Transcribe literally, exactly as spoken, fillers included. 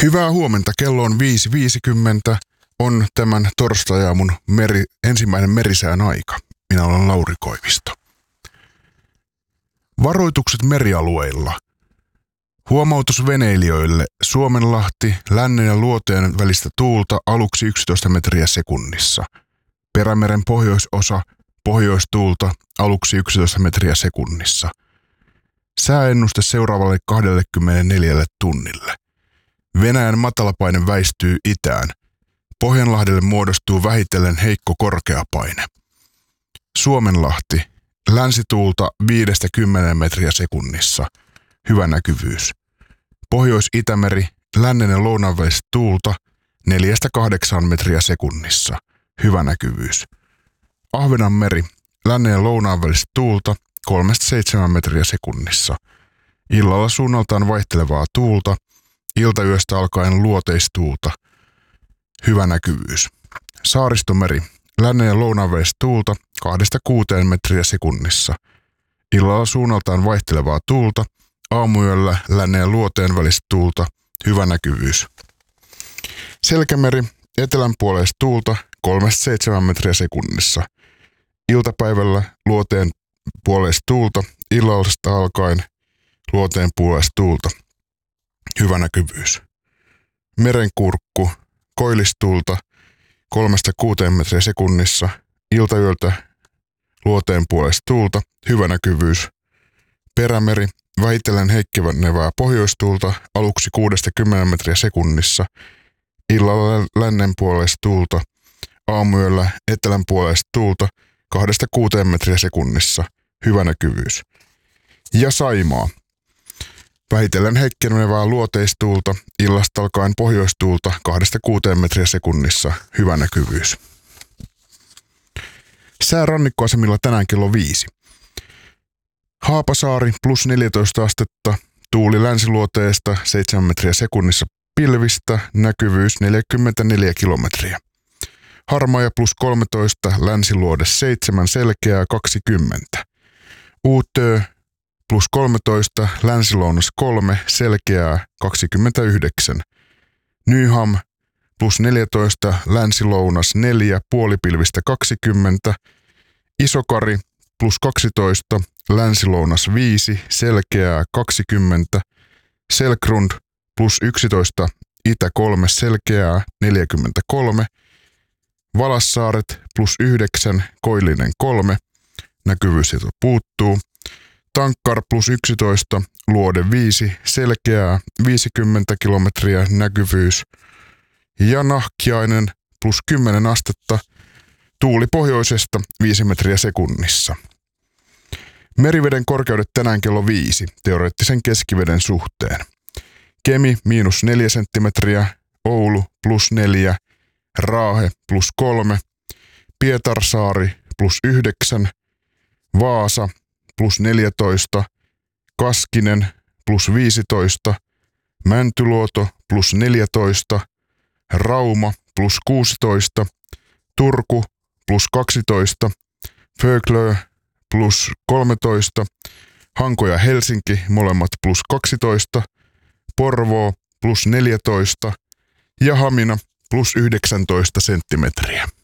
Hyvää huomenta, kello on viisi viisikymmentä, on tämän torstai-aamun meri, ensimmäinen merisään aika. Minä olen Lauri Koivisto. Varoitukset merialueilla. Huomautus veneilijöille. Suomenlahti, lännen ja luoteen välistä tuulta aluksi yksitoista metriä sekunnissa. Perämeren pohjoisosa, pohjoistuulta aluksi yksitoista metriä sekunnissa. Sääennuste seuraavalle kaksikymmentäneljä tunnille. Venäjän matalapaine väistyy itään. Pohjanlahdelle muodostuu vähitellen heikko korkeapaine. Suomenlahti, länsituulta viidestä kymmeneen metriä sekunnissa. Hyvä näkyvyys. Pohjois-Itämeri, lännen ja lounaan välistä tuulta neljästä kahdeksaan metriä sekunnissa. Hyvä näkyvyys. Ahvenanmeri, lännen ja lounaan välistä tuulta kolmesta seitsemään metriä sekunnissa. Illalla suunnaltaan vaihtelevaa tuulta. Iltayöstä alkaen luoteistuulta. Hyvä näkyvyys. Saaristomeri, lännen ja lounaan välistä tuulta kahdesta kuuteen metriä sekunnissa. Illalla suunnaltaan vaihtelevaa tuulta. Aamuyöllä lännen ja luoteen välistä tuulta. Hyvä näkyvyys. Selkämeri, etelän puoleista tuulta kolmesta seitsemään metriä sekunnissa. Iltapäivällä luoteen puoleista tuulta. Illallista alkaen luoteen puoleista tuulta. Hyvä näkyvyys. Merenkurkku, koillistuulta kolmesta kuuteen metriä sekunnissa. Iltayöltä luoteen puolesta tuulta. Hyvä näkyvyys. Perämeri, vähitellen heikkevänevää pohjoistuulta aluksi kuudesta kymmeneen metriä sekunnissa. Illalla lännen puolesta tuulta. Aamuyöllä etelän puolesta tuulta kahdesta kuuteen metriä sekunnissa. Hyvä näkyvyys. Ja Saimaa. Vähitellen heikkenevää luoteistuulta, illasta alkaen pohjoistuulta kahdesta kuuteen metriä sekunnissa. Hyvä näkyvyys. Sää rannikkoasemilla tänään kello viisi. Haapasaari plus neljätoista astetta, tuuli länsiluoteesta seitsemän metriä sekunnissa pilvistä, näkyvyys neljäkymmentäneljä kilometriä. Harmaja plus kolmetoista, länsiluode seitsemän, selkeää kaksikymmentä. Uutö plus kolmetoista, länsilounas kolme, selkeää kaksikymmentäyhdeksän. Nyham plus neljätoista, länsilounas neljä, puolipilvistä kaksikymmentä. Isokari plus kaksitoista, länsilounas viisi, selkeää kaksikymmentä. Selkrund plus yksitoista, itä kolme, selkeää neljäkymmentäkolme. Valassaaret plus yhdeksän, koillinen kolme, näkyvyys puuttuu. Tankkar plus yksitoista, luode viisi, selkeää viisikymmentä kilometriä, näkyvyys. Ja Nahkiainen plus kymmenen astetta, tuuli pohjoisesta viisi metriä sekunnissa. Meriveden korkeudet tänään kello viisi, teoreettisen keskiveden suhteen. Kemi miinus neljä senttimetriä, Oulu plus neljä, Raahe plus kolme, Pietarsaari plus yhdeksän, Vaasa plus neljätoista, Kaskinen plus viisitoista, Mäntyluoto plus neljätoista, Rauma plus kuusitoista, Turku plus kaksitoista, Föglö plus kolmetoista, Hanko ja Helsinki molemmat plus kaksitoista, Porvoo plus neljätoista ja Hamina plus yhdeksäntoista senttimetriä.